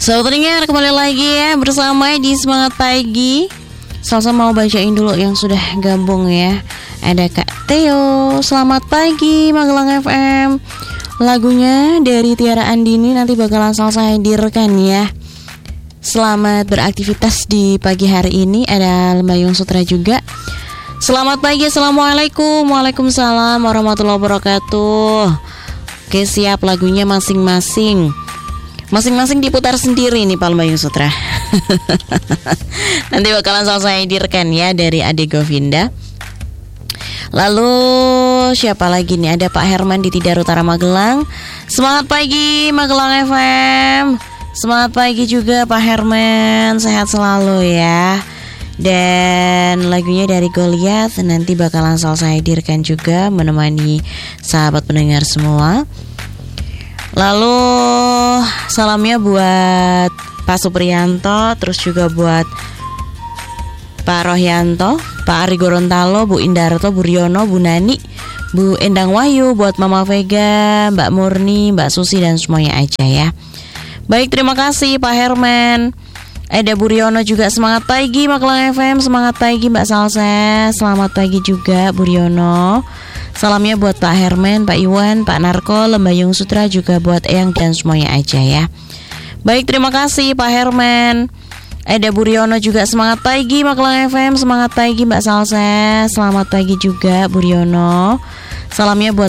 Sobat Pendengar, kembali lagi ya bersama di Semangat Pagi. Salsa mau bacain dulu yang sudah gabung ya. Ada Kak Theo, selamat pagi Magelang FM. Lagunya dari Tiara Andini nanti bakalan Salsa hadirkan ya. Selamat beraktivitas di pagi hari ini. Ada Lembayung Sutra juga. Selamat pagi, assalamualaikum. Waalaikumsalam warahmatullahi wabarakatuh. Oke, siap, lagunya masing-masing diputar sendiri nih Pak Lembayung Sutra. Nanti bakalan saya hadirkan ya dari Ade Govinda. Lalu siapa lagi nih? Ada Pak Herman di Tidar Utara Magelang. Semangat pagi Magelang FM. Semangat pagi juga Pak Herman. Sehat selalu ya. Dan lagunya dari Goliath nanti bakalan saya hadirkan juga menemani sahabat pendengar semua. Lalu salamnya buat Pak Supriyanto, terus juga buat Pak Rohyanto, Pak Ari Gorontalo, Bu Indarto, Bu Riono, Bu Nani, Bu Endang Wahyu, buat Mama Vega, Mbak Murni, Mbak Susi dan semuanya aja ya. Baik, terima kasih Pak Herman. Ada Bu Riono juga, semangat pagi Magelang FM, semangat pagi Mbak Salsa, selamat pagi juga Bu Riono. Salamnya buat Pak Herman, Pak Iwan, Pak Narko, Lembayung Sutra, juga buat Eyang dan semuanya aja ya. Baik, terima kasih Pak Herman. Ada Bu Riono juga, semangat pagi Magelang FM, semangat pagi Mbak Salsa, selamat pagi juga Bu Riono. Salamnya buat